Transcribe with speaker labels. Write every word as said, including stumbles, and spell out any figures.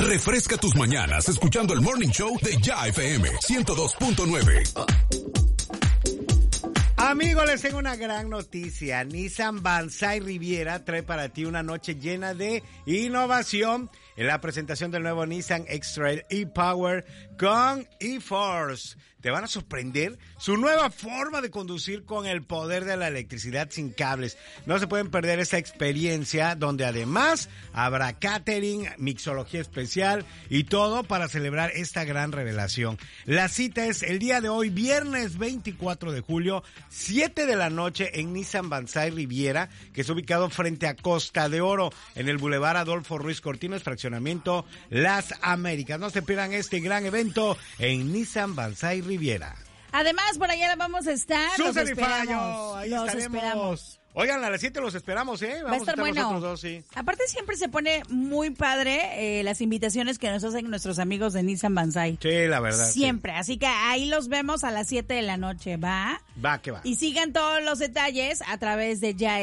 Speaker 1: Refresca tus mañanas escuchando el Morning Show de Ya F M ciento dos punto nueve.
Speaker 2: Amigos, les tengo una gran noticia. Nissan Banzai Riviera trae para ti una noche llena de innovación en la presentación del nuevo Nissan X-Trail e-Power con e-Force. Te van a sorprender su nueva forma de conducir con el poder de la electricidad sin cables. No se pueden perder esta experiencia donde además habrá catering, mixología especial y todo para celebrar esta gran revelación. La cita es el día de hoy, viernes veinticuatro de julio, siete de la noche en Nissan Banzai Riviera, que es ubicado frente a Costa de Oro en el Boulevard Adolfo Ruiz Cortines, fraccionamiento Las Américas. No se pierdan este gran evento en Nissan Banzai Riviera.
Speaker 3: Además, por allá vamos a estar.
Speaker 2: Sus
Speaker 3: los esperamos.
Speaker 2: Ahí
Speaker 3: los
Speaker 2: estaremos.
Speaker 3: esperamos.
Speaker 2: Oigan, a las siete los esperamos, ¿eh? Vamos
Speaker 3: Va a estar bueno.
Speaker 2: nosotros dos, sí.
Speaker 3: Aparte siempre se pone muy padre eh, las invitaciones que nos hacen nuestros amigos de Nissan Banzai.
Speaker 2: Sí, la verdad.
Speaker 3: Siempre,
Speaker 2: sí.
Speaker 3: Así que ahí los vemos a las siete de la noche, ¿va?
Speaker 2: Va, que va.
Speaker 3: Y sigan todos los detalles a través de Ya